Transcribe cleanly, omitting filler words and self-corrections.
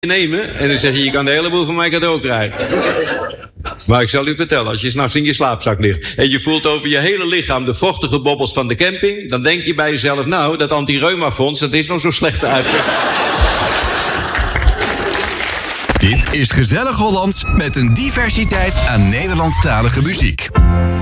nemen. En dan zeg je kan de hele boel van mij cadeau krijgen. Maar ik zal u vertellen, als je 's nachts in je slaapzak ligt en je voelt over je hele lichaam de vochtige bobbels van de camping, dan denk je bij jezelf, nou, dat anti-reuma-fonds, dat is nog zo slecht uit. Dit is Gezellig Hollands met een diversiteit aan Nederlandstalige muziek.